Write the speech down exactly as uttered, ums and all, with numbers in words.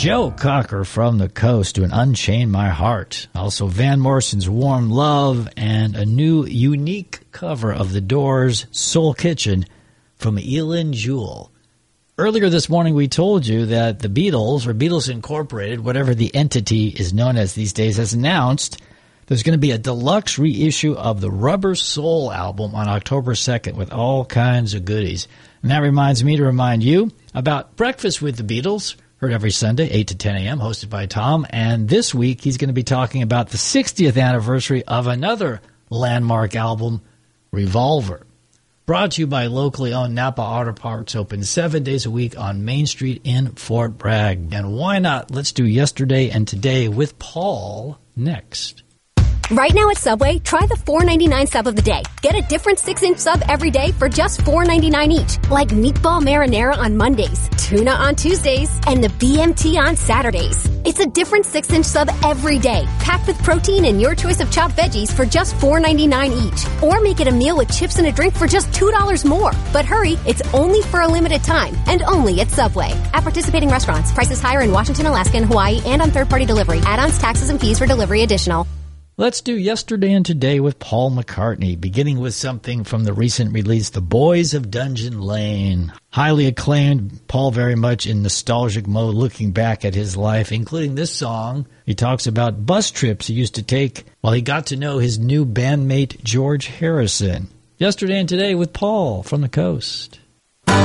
Joe Cocker from the Coast doing Unchain My Heart. Also Van Morrison's Warm Love and a new unique cover of The Doors' Soul Kitchen from Elin Jewell. Earlier this morning we told you that the Beatles, or Beatles Incorporated, whatever the entity is known as these days, has announced there's going to be a deluxe reissue of the Rubber Soul album on October second with all kinds of goodies. And that reminds me to remind you about Breakfast with the Beatles, heard every Sunday, eight to ten a.m., hosted by Tom. And this week he's going to be talking about the sixtieth anniversary of another landmark album, Revolver. Brought to you by locally owned Napa Auto Parts, open seven days a week on Main Street in Fort Bragg. And why not? Let's do Yesterday and Today with Paul next. Right now at Subway, try the four ninety-nine sub of the day. Get a different six-inch sub every day for just four ninety-nine each. Like meatball marinara on Mondays, tuna on Tuesdays, and the B M T on Saturdays. It's a different six-inch sub every day, packed with protein and your choice of chopped veggies for just four ninety-nine each. Or make it a meal with chips and a drink for just two dollars more. But hurry, it's only for a limited time, and only at Subway. At participating restaurants, prices higher in Washington, Alaska, and Hawaii, and on third-party delivery. Add-ons, taxes, and fees for delivery additional. Let's do Yesterday and Today with Paul McCartney, beginning with something from the recent release, The Boys of Dungeon Lane. Highly acclaimed, Paul very much in nostalgic mode, looking back at his life, including this song. He talks about bus trips he used to take while he got to know his new bandmate, George Harrison. Yesterday and Today with Paul from the Coast.